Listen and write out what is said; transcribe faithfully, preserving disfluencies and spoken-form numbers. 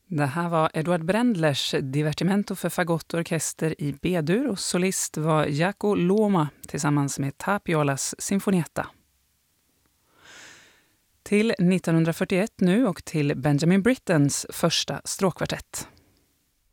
Det här var Edward Brändlers Divertimento för fagottorkester i B-dur och solist var Jaakko Luoma tillsammans med Tapiolas Sinfonietta. Till nittonhundrafyrtioett nu och till Benjamin Brittens första stråkkvartett.